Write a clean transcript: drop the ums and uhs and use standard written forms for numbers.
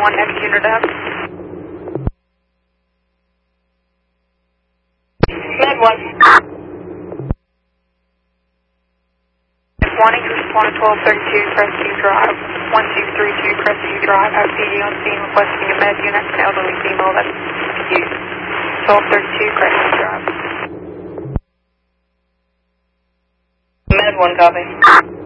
1, next unit up. Med 1. Wanting to respond to 1232 Crestview Drive, 1232 Crestview Drive, have PD on scene requesting a med unit, an elderly female that's confused. 1232 Crestview Drive. Med 1, copy.